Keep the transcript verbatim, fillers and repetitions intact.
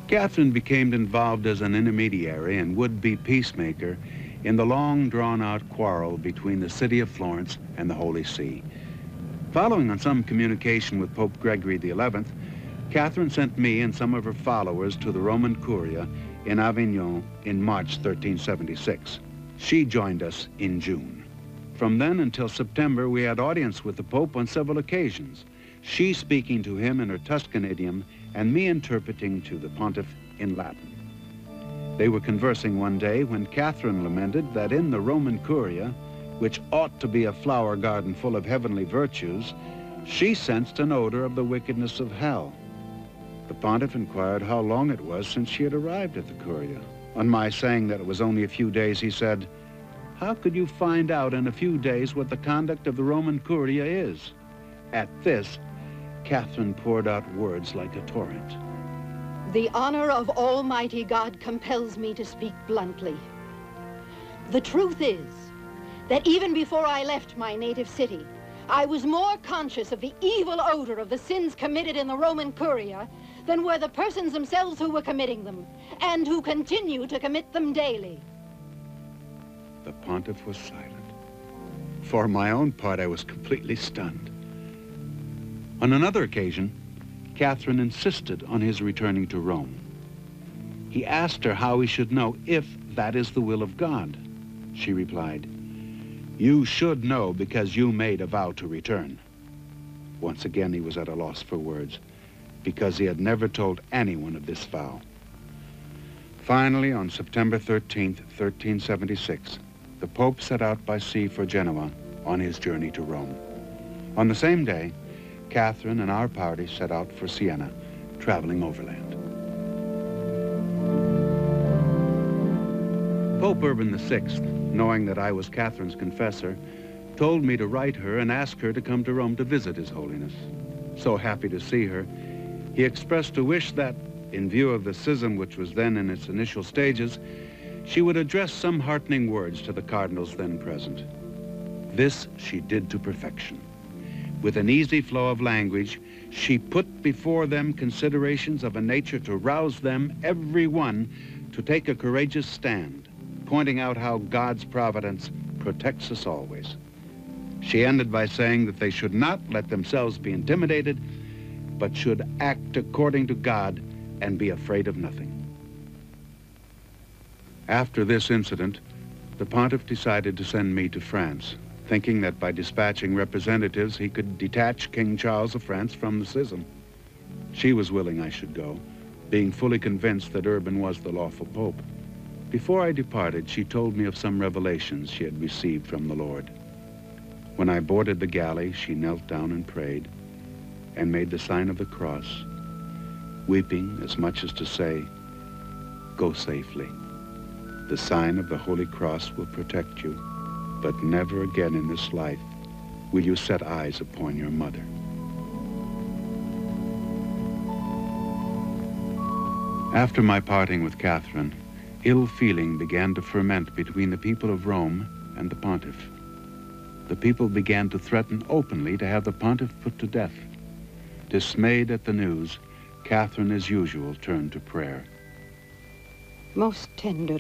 Catherine became involved as an intermediary and would-be peacemaker in the long drawn-out quarrel between the city of Florence and the Holy See. Following on some communication with Pope Gregory the eleventh, Catherine sent me and some of her followers to the Roman Curia in Avignon in March thirteen seventy-six. She joined us in June. From then until September, we had audience with the Pope on several occasions, she speaking to him in her Tuscan idiom and me interpreting to the pontiff in Latin. They were conversing one day when Catherine lamented that in the Roman Curia, which ought to be a flower garden full of heavenly virtues, she sensed an odor of the wickedness of hell. The pontiff inquired how long it was since she had arrived at the Curia. On my saying that it was only a few days, he said, "How could you find out in a few days what the conduct of the Roman Curia is?" At this, Catherine poured out words like a torrent. The honor of Almighty God compels me to speak bluntly. The truth is that even before I left my native city, I was more conscious of the evil odor of the sins committed in the Roman Curia than were the persons themselves who were committing them, and who continue to commit them daily. The pontiff was silent. For my own part, I was completely stunned. On another occasion, Catherine insisted on his returning to Rome. He asked her how he should know if that is the will of God. She replied, "You should know because you made a vow to return." Once again, he was at a loss for words, because he had never told anyone of this vow. Finally, on September thirteenth, thirteen seventy-six, the Pope set out by sea for Genoa on his journey to Rome. On the same day, Catherine and our party set out for Siena, traveling overland. Pope Urban the sixth, knowing that I was Catherine's confessor, told me to write her and ask her to come to Rome to visit His Holiness. So happy to see her, he expressed a wish that, in view of the schism which was then in its initial stages, she would address some heartening words to the cardinals then present. This she did to perfection. With an easy flow of language, she put before them considerations of a nature to rouse them, every one, to take a courageous stand, pointing out how God's providence protects us always. She ended by saying that they should not let themselves be intimidated, but should act according to God and be afraid of nothing. After this incident, the pontiff decided to send me to France, thinking that by dispatching representatives he could detach King Charles of France from the schism. She was willing I should go, being fully convinced that Urban was the lawful pope. Before I departed, she told me of some revelations she had received from the Lord. When I boarded the galley, she knelt down and prayed, and made the sign of the cross, weeping as much as to say, "Go safely. The sign of the Holy Cross will protect you, but never again in this life will you set eyes upon your mother." After my parting with Catherine, ill feeling began to ferment between the people of Rome and the pontiff. The people began to threaten openly to have the pontiff put to death. Dismayed at the news, Catherine, as usual, turned to prayer. Most tender